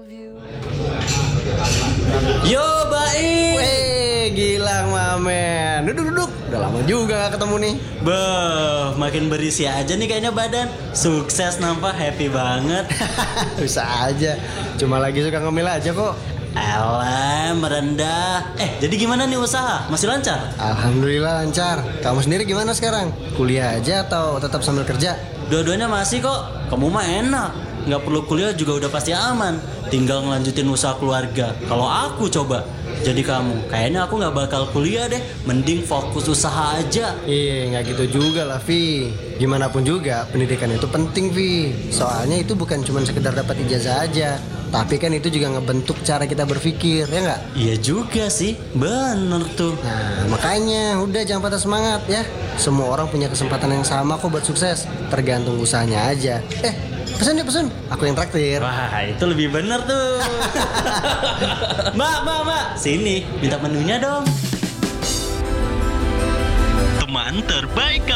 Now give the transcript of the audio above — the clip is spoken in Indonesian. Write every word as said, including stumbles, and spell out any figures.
Yo Baik, Weh, gila Mamen. Duduk-duduk, udah lama juga gak ketemu nih. beuh, makin berisi aja nih kayaknya badan. Sukses nampak, happy banget. Bisa aja, cuma lagi suka ngemil aja kok. Alah, merendah. Eh, jadi gimana nih usaha? Masih lancar? Alhamdulillah lancar. Kamu sendiri gimana sekarang? Kuliah aja atau tetap sambil kerja? Dua-duanya masih kok. Kamu mah enak, nggak perlu kuliah juga udah pasti aman. Tinggal ngelanjutin usaha keluarga. Kalau aku coba jadi kamu, kayaknya aku nggak bakal kuliah deh. Mending fokus usaha aja. Iya, nggak gitu juga lah, Vi. Gimana pun juga, pendidikan itu penting, Vi. Soalnya itu bukan cuma sekedar dapat ijazah aja, tapi kan itu juga ngebentuk cara kita berpikir, ya nggak? Iya juga sih, bener tuh. Nah, makanya udah jangan patah semangat ya. Semua orang punya kesempatan yang sama kok buat sukses. Tergantung usahanya aja. Eh, pesan ya pesan. Aku yang traktir. Wah, itu lebih bener tuh. Mbak, mbak, mbak, sini minta menunya dong. Teman terbaik